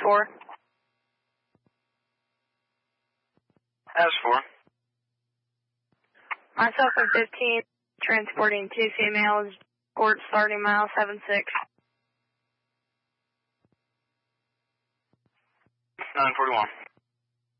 4. As 4. Myself and 15, transporting 2 females, port starting mile 76. 941.